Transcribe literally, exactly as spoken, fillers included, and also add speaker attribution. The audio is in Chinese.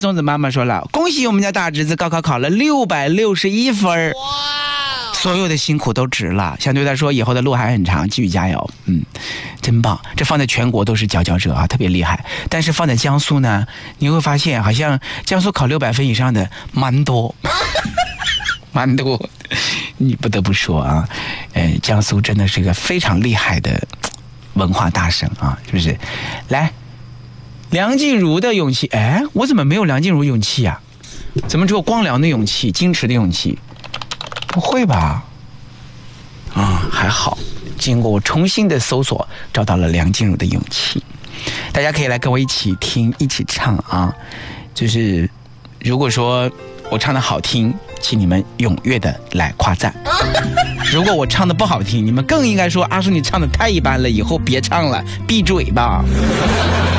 Speaker 1: 粽子妈妈说了，恭喜我们家大侄子高考考了六百六十一分，所有的辛苦都值了。相对来说，以后的路还很长，继续加油。嗯，真棒。这放在全国都是佼佼者啊，特别厉害。但是放在江苏呢，你会发现好像江苏考六百分以上的蛮多，蛮多。你不得不说啊，呃，江苏真的是个非常厉害的文化大省啊，是不是？来，梁静茹的勇气，哎，我怎么没有梁静茹勇气啊？怎么只有光良的勇气、矜持的勇气？不会吧？啊、嗯，还好，经过我重新的搜索，找到了梁静茹的勇气。大家可以来跟我一起听、一起唱啊！就是如果说我唱的好听，请你们踊跃的来夸赞。如果我唱的不好听，你们更应该说阿叔你唱的太一般了，以后别唱了，闭嘴吧。